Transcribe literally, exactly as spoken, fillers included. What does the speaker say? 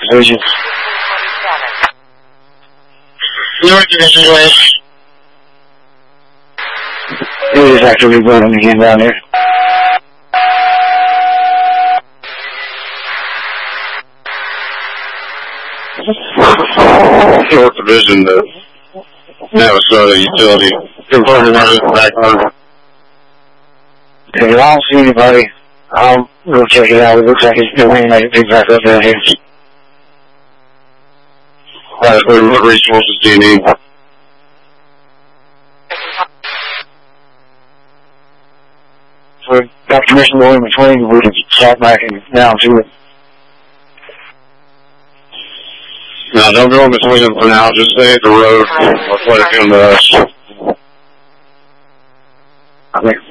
Division. North Division, go ahead. It is actively building again down here. North Division, the Navasota utility. Confirming that it's back on. Okay, I don't see anybody. I'll go check it out. It looks like it's the wind made it big back up down here. Alright, what resources do you need? We've got permission to go in between. We can start back and down to it. No, don't go in between them for now. Just stay at the road. Let's let it come to us. I think